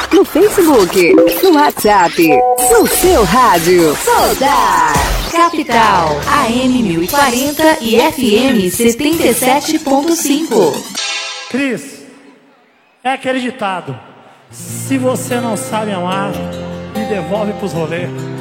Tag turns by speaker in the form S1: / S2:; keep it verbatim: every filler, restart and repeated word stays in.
S1: no Facebook, no WhatsApp, no seu rádio. Soldar.
S2: Capital, A M mil e quarenta e F M setenta e sete ponto cinco.
S3: Cris, é aquele ditado: se você não sabe amar, me devolve pros rolês.